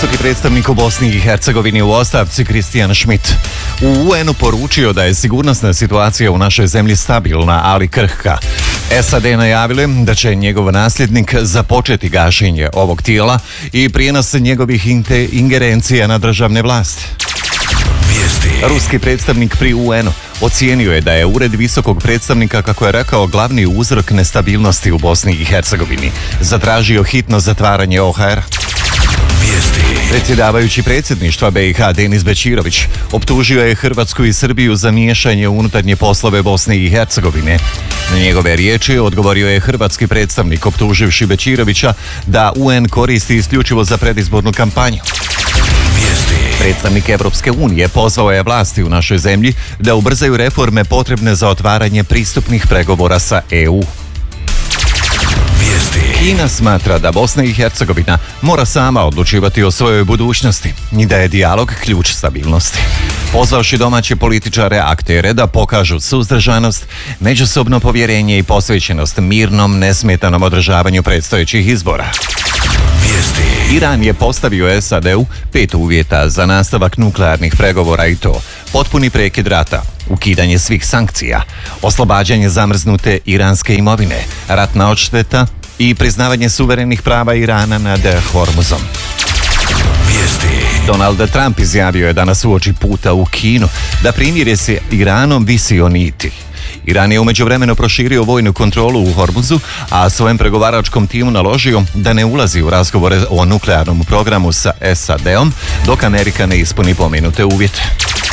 Visoki predstavnik u Bosni i Hercegovini u ostavci Christian Schmidt u UN-u poručio da je sigurnosna situacija u našoj zemlji stabilna, ali krhka. SAD najavile da će njegov nasljednik započeti gašenje ovog tijela i prijenos njegovih ingerencija na državne vlasti. Ruski predstavnik pri UN-u ocijenio je da je ured visokog predstavnika, kako je rekao, glavni uzrok nestabilnosti u Bosni i Hercegovini. Zatražio hitno zatvaranje OHR. Predsjedavajući predsjedništva BiH Denis Bećirović optužio je Hrvatsku i Srbiju za miješanje u unutarnje poslove Bosne i Hercegovine. Na njegove riječi odgovorio je hrvatski predstavnik optuživši Bećirovića da UN koristi isključivo za predizbornu kampanju. Predstavnik Evropske unije pozvao je vlasti u našoj zemlji da ubrzaju reforme potrebne za otvaranje pristupnih pregovora sa EU. Kina smatra da Bosna i Hercegovina mora sama odlučivati o svojoj budućnosti i da je dijalog ključ stabilnosti. Pozvavši domaće političare, aktere da pokažu suzdržanost, međusobno povjerenje i posvećenost mirnom, nesmetanom održavanju predstojećih izbora. Iran je postavio SAD-u 5 uvjeta za nastavak nuklearnih pregovora i to: potpuni prekid rata, ukidanje svih sankcija, oslobađanje zamrznute iranske imovine, ratna odšteta i priznavanje suverenih prava Irana nad Hormuzom. Donald Trump izjavio je danas uoči puta u Kinu da primirje s Iranom visi o niti. Iran je u međuvremenu proširio vojnu kontrolu u Hormuzu, a svojem pregovaračkom timu naložio da ne ulazi u razgovore o nuklearnom programu sa SAD-om dok Amerika ne ispuni pomenute uvjete.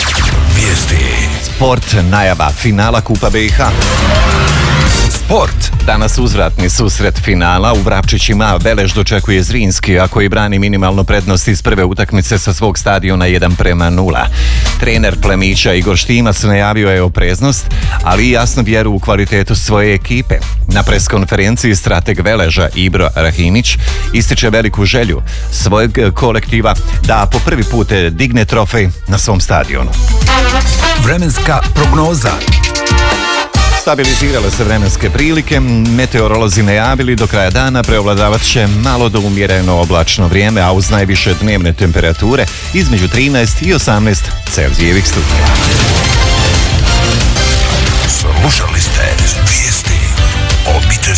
Sport, najava finala Kupa BiH. Sport. Danas uzvratni susret finala u Vrapčićima. Velež dočekuje Zrinski, a koji brani minimalnu prednost iz prve utakmice sa svog stadiona 1:0. Trener Plemića Igor Štimac najavio je opreznost, ali i jasnu vjeru u kvalitetu svoje ekipe. Na preskonferenciji strateg Veleža Ibro Rahinić ističe veliku želju svojeg kolektiva da po prvi put digne trofej na svom stadionu. Vremenska prognoza. Stabilizirale se vremenske prilike, meteorolozi najavili do kraja dana preovladavat će malo do umjereno oblačno vrijeme, a uz najviše dnevne temperature između 13 i 18 Celzijevih stupnjeva. Slušali ste vijesti obiteljskog